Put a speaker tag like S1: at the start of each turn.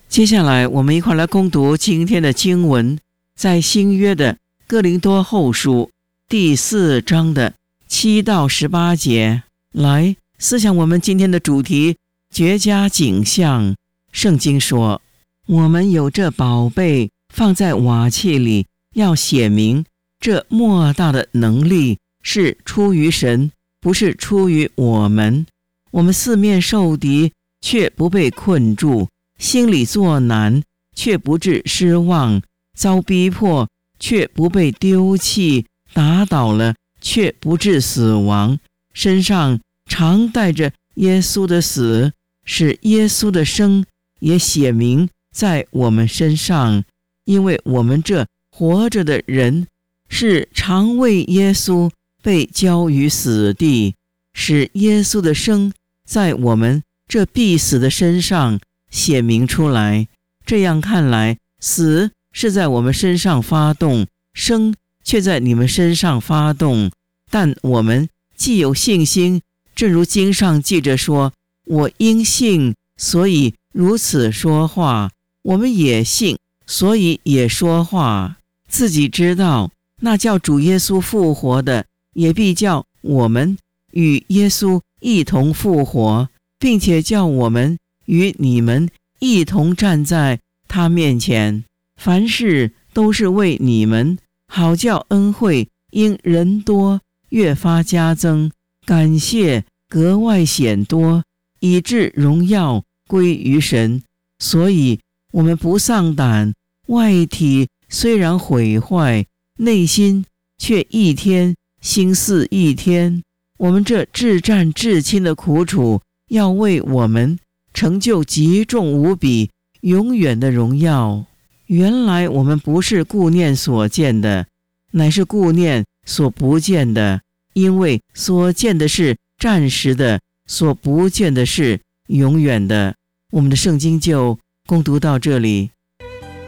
S1: 接下来我们一块来攻读今天的经文，在新约的哥林多后书第4章的7到18节。来思想我们今天的主题，绝佳景象。圣经说，我们有这宝贝放在瓦器里，要显明这莫大的能力是出于神，不是出于我们。我们四面受敌，却不被困住；心里作难，却不致失望；遭逼迫，却不被丢弃；打倒了，却不致死亡。身上常带着耶稣的死，使耶稣的生也显明在我们身上。因为我们这活着的人，是常为耶稣被交于死地，使耶稣的生在我们这必死的身上显明出来。这样看来，死是在我们身上发动，生却在你们身上发动。但我们既有信心，正如经上记着说，我因信，所以如此说话。我们也信，所以也说话。自己知道，那叫主耶稣复活的，也必叫我们与耶稣一同复活，并且叫我们与你们一同站在他面前。凡事都是为你们，好叫恩惠因人多越发加增，感谢格外显多，以致荣耀归于神。所以我们不丧胆，外体虽然毁坏，内心却一天心似一天。我们这至战至亲的苦楚，要为我们成就极重无比永远的荣耀。原来我们不是顾念所见的，乃是顾念所不见的，因为所见的是暂时的，所不见的是永远的。我们的圣经就攻读到这里。